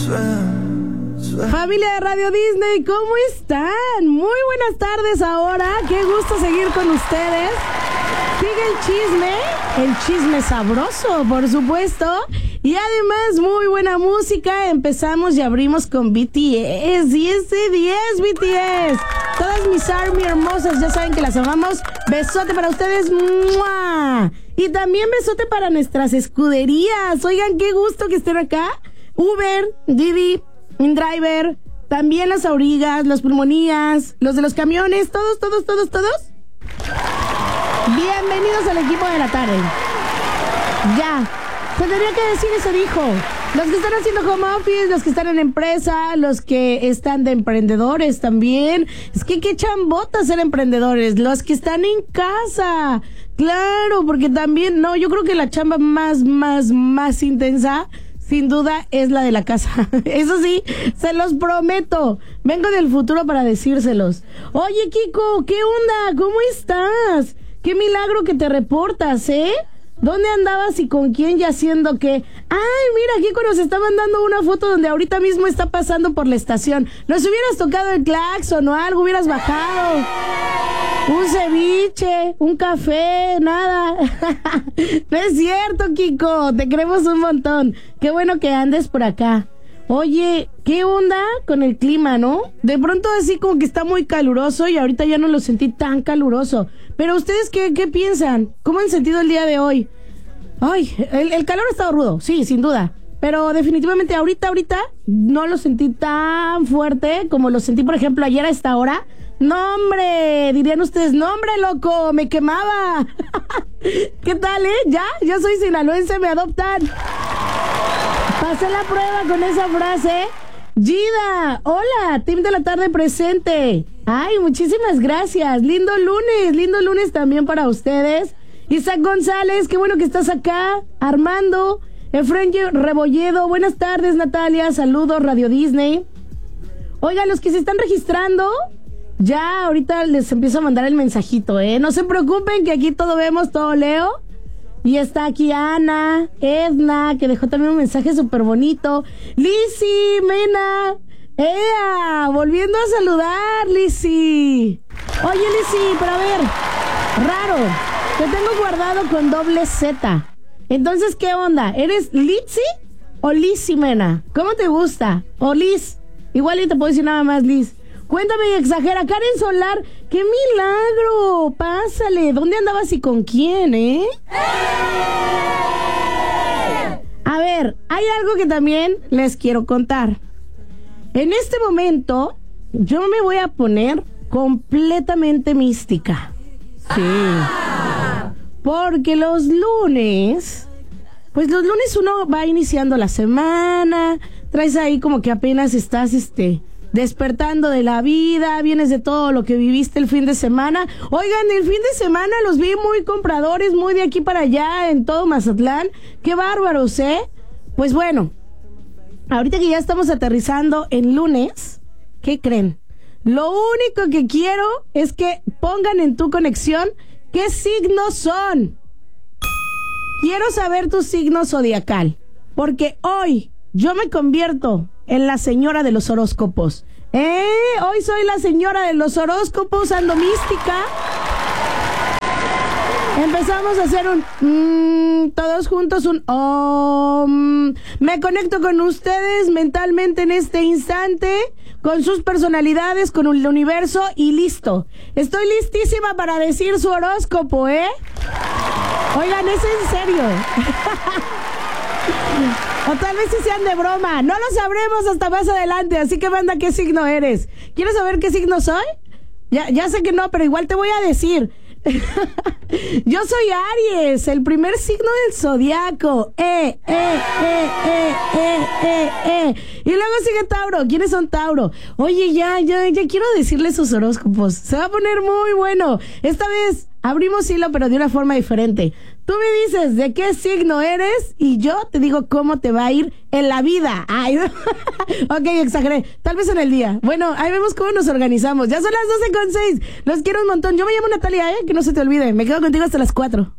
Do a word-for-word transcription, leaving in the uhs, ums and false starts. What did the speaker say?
Familia de Radio Disney, ¿cómo están? Muy buenas tardes ahora, qué gusto seguir con ustedes. Sigue el chisme, el chisme sabroso, por supuesto. Y además, muy buena música. Empezamos y abrimos con B T S. diez de diez, B T S. Todas mis ARMY hermosas, ya saben que las amamos. Besote para ustedes. ¡Mua! Y también besote para nuestras escuderías. Oigan, qué gusto que estén acá. Uber, Didi, InDriver, también las aurigas, los pulmonías, los de los camiones, todos, todos, todos, todos. Bienvenidos al equipo de la tarde. Ya, se tendría que decir y se dijo. Los que están haciendo home office, los que están en empresa, los que están de emprendedores también. Es que qué chambota ser emprendedores. Los que están en casa. Claro, porque también, no, yo creo que la chamba más, más, más intensa, sin duda, es la de la casa. Eso sí, se los prometo. Vengo del futuro para decírselos. Oye, Kiko, ¿qué onda? ¿Cómo estás? Qué milagro que te reportas, ¿eh? ¿Dónde andabas y con quién y haciendo qué? Ay, mira, Kiko nos está mandando una foto donde ahorita mismo está pasando por la estación. Nos hubieras tocado el claxon o algo, hubieras bajado. Un ceviche, un café, nada. No es cierto, Kiko, te queremos un montón. Qué bueno que andes por acá. Oye, ¿qué onda con el clima, no? De pronto así como que está muy caluroso y ahorita ya no lo sentí tan caluroso. Pero ¿ustedes qué, qué piensan? ¿Cómo han sentido el día de hoy? Ay, el, el calor ha estado rudo, sí, sin duda. Pero definitivamente ahorita, ahorita no lo sentí tan fuerte como lo sentí, por ejemplo, ayer a esta hora. ¡No, hombre! Dirían ustedes, ¡no, hombre, loco! ¡Me quemaba! ¿Qué tal, eh? ¿Ya? Yo soy sinaloense, me adoptan. Pasé la prueba con esa frase. Gida, hola, team de la tarde presente. Ay, muchísimas gracias. Lindo lunes, lindo lunes también para ustedes. Isaac González, qué bueno que estás acá. Armando, Efraín Rebolledo, buenas tardes, Natalia. Saludos, Radio Disney. Oigan, los que se están registrando, ya ahorita les empiezo a mandar el mensajito, ¿eh? No se preocupen que aquí todo vemos, todo leo. Y está aquí Ana, Edna, que dejó también un mensaje súper bonito. Lizzy, Mena, ¡ea! Volviendo a saludar, Lizzy. Oye, Lizzy, pero a ver, raro, te tengo guardado con doble Z. Entonces, ¿qué onda? ¿Eres Lizzy o Lizzy, Mena? ¿Cómo te gusta? O Liz, igual y te puedo decir nada más, Liz. Cuéntame y exagera. Karen Solar, ¡qué milagro! Pásale. ¿Dónde andabas y con quién, eh? A ver, hay algo que también les quiero contar. En este momento, yo me voy a poner completamente mística. Sí. Porque los lunes, pues los lunes uno va iniciando la semana, traes ahí como que apenas estás, este... despertando de la vida, vienes de todo lo que viviste el fin de semana. Oigan, el fin de semana los vi muy compradores, muy de aquí para allá, en todo Mazatlán. ¡Qué bárbaros, eh! Pues bueno, ahorita que ya estamos aterrizando en lunes, ¿qué creen? Lo único que quiero es que pongan en tu conexión qué signos son. Quiero saber tu signo zodiacal, porque hoy yo me convierto en la señora de los horóscopos. ¿Eh? Hoy soy la señora de los horóscopos, ando mística. Empezamos a hacer un... Mmm, todos juntos un... Um, me conecto con ustedes mentalmente en este instante, con sus personalidades, con el universo y listo. Estoy listísima para decir su horóscopo, ¿eh? Oigan, es en serio. O tal vez si sean de broma. No lo sabremos hasta más adelante. Así que manda qué signo eres. ¿Quieres saber qué signo soy? Ya, ya sé que no, pero igual te voy a decir. Yo soy Aries, el primer signo del zodiaco. Eh, eh, eh, eh, eh, eh, eh. Y luego sigue Tauro. ¿Quiénes son Tauro? Oye, ya, ya, ya quiero decirles sus horóscopos. Se va a poner muy bueno. Esta vez abrimos hilo, pero de una forma diferente. Tú me dices de qué signo eres y yo te digo cómo te va a ir en la vida. Ay, ok, exageré. Tal vez en el día. Bueno, ahí vemos cómo nos organizamos. Ya son las doce con seis. Los quiero un montón. Yo me llamo Natalia, ¿eh? Que no se te olvide. Me quedo contigo hasta las cuatro.